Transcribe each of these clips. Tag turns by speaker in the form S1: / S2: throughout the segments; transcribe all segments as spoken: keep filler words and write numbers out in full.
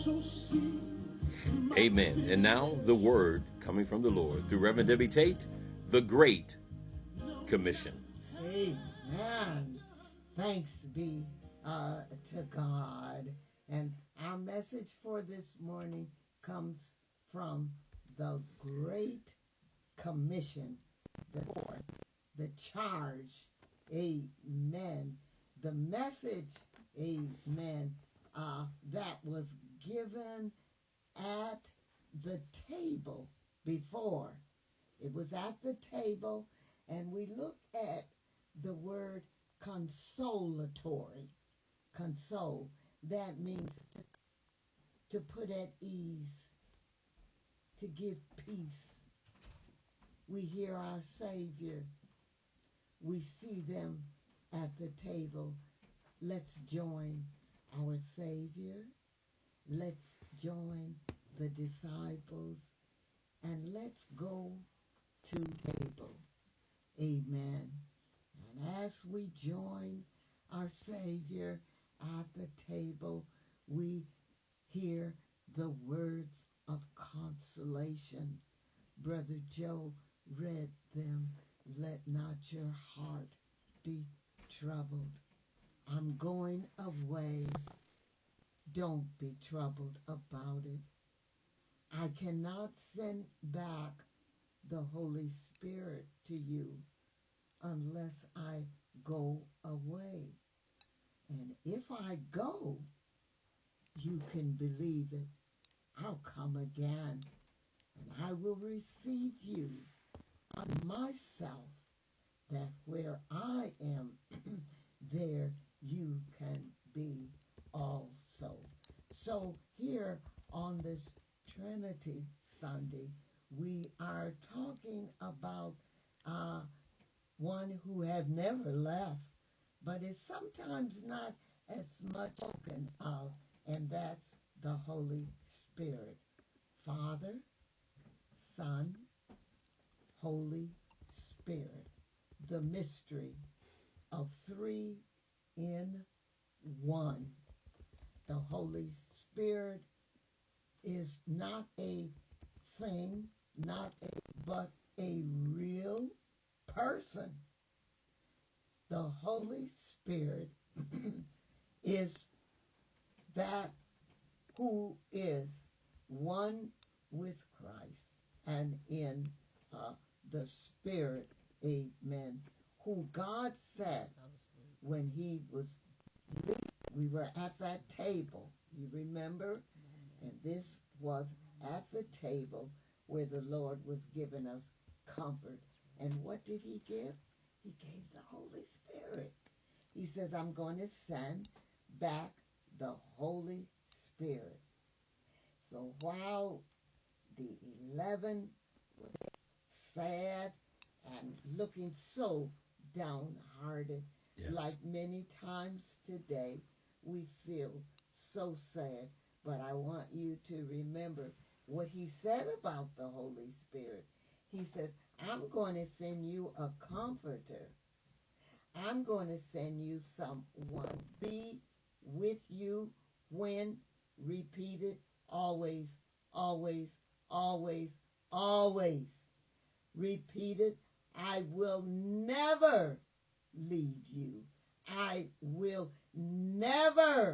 S1: Amen. And now the word coming from the Lord through Reverend Debbie Tate, the Great Commission.
S2: Amen. Thanks be uh, to God. And our message for this morning comes from the Great Commission, the, the charge. Amen. The message, amen, uh, that was given at the table before. It was at the table, and we looked at the word consolatory. Console. That means to, to put at ease, to give peace. We hear our Savior. We see them at the table. Let's join our Savior. Let's join the disciples. And let's go to table. Amen. And as we join our Savior at the table, we hear the words of consolation. Brother Joe read them. Let not your heart be troubled. I'm going away. Don't be troubled about it. I cannot send back the Holy Spirit to you unless I go away. And if I go, you can believe it. I'll come again, and I will receive you on myself, that where I am, there you can be also. So here on this Trinity Sunday, we are talking about uh, one who had never left, but is sometimes not as much spoken of, and that's the Holy Spirit. Father, Son, Holy Spirit, the mystery of three in one. The Holy Spirit is not a thing, not a, but a real person. The Holy Spirit is that who is one with Christ and in uh, the Spirit, amen, who God said when he was leaving, we were at that table, you remember? And this was at the table where the Lord was giving us comfort. And what did he give? He gave the Holy Spirit. He says, I'm going to send back the Holy Spirit. So while the eleven was sad and looking so downhearted, yes, like many times today, we feel so sad. But I want you to remember what he said about the Holy Spirit. He says, I'm going to send you a comforter. I'm going to send you someone. Be with you when, repeated, always, always, always, always. Repeated, I will never leave you. I will never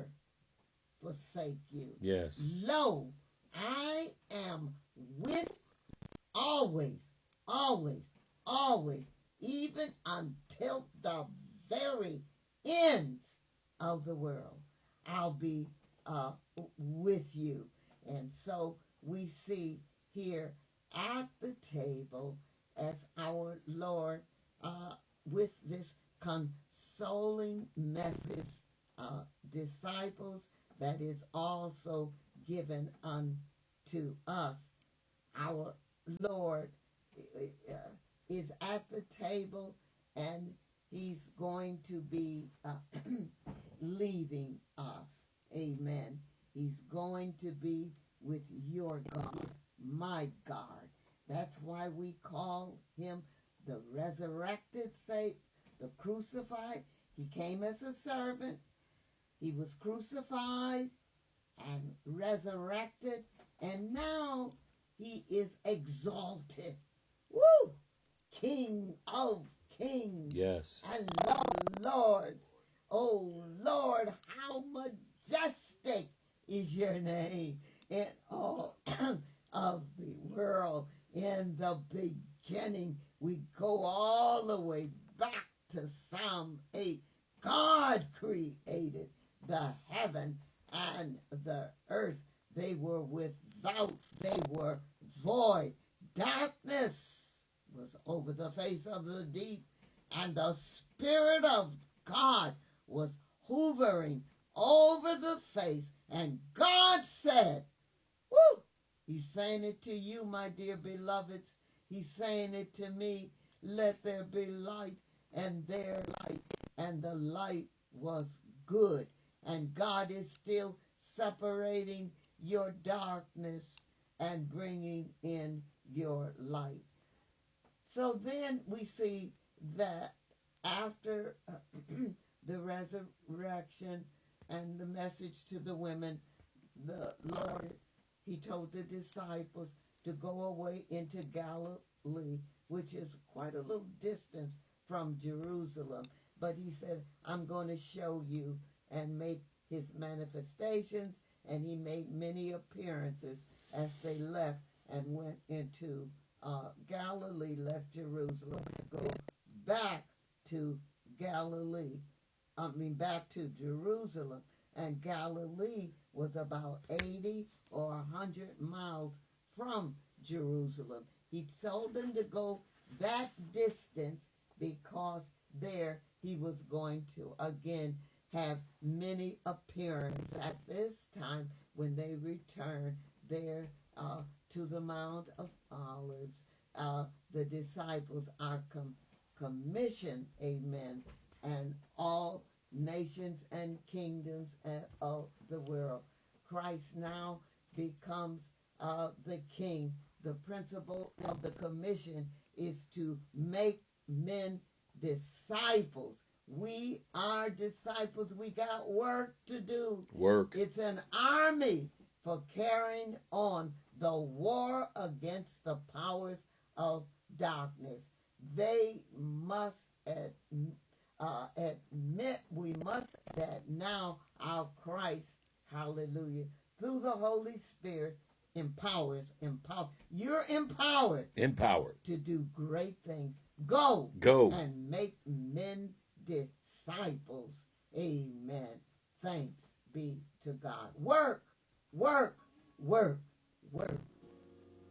S2: forsake you.
S1: Yes.
S2: Lo, I am with always, always, always, even until the very ends of the world. I'll be uh, with you. And so we see here at the table as our Lord uh, with this consoling message, uh, disciples, that is also given unto us. Our Lord uh, is at the table, and he's going to be uh, leaving us. Amen. He's going to be with your God, my God. That's why we call him the resurrected Savior, the crucified. He came as a servant. He was crucified and resurrected, and now he is exalted. Woo! King of kings.
S1: Yes.
S2: And Lord of lords. Oh Lord, how majestic is your name in all of the world. In the beginning, we go all the way back to Psalm eight. God created the heaven and the earth. They were without, they were void. Darkness was over the face of the deep, and the Spirit of God was hovering over the face. And God said, woo! He's saying it to you, my dear beloveds. He's saying it to me. Let there be light, and there light, and the light was good. And God is still separating your darkness and bringing in your light. So then we see that after uh, the resurrection and the message to the women, the Lord, he told the disciples to go away into Galilee, which is quite a little distance from Jerusalem. But he said, I'm going to show you and make his manifestations. And he made many appearances as they left and went into uh, Galilee, left Jerusalem to go back to Galilee. I mean, back to Jerusalem. And Galilee was about eighty or one hundred miles from Jerusalem. He told them to go that distance because there he was going to, again, have many appearances. At this time, when they returned there uh, to the Mount of Olives, uh, the disciples are com- commissioned, amen, and all nations and kingdoms of the world. Christ now becomes uh, the king. The principle of the commission is to make men disciples. We are disciples. We got work to do.
S1: Work.
S2: It's an army for carrying on the war against the powers of darkness. They must ad, uh, admit, we must, that now our Christ, hallelujah, through the Holy Spirit, empowers, empower. You're empowered.
S1: Empowered.
S2: To do great things. Go.
S1: Go.
S2: And make men disciples. Amen. Thanks be to God. Work, work, work, work.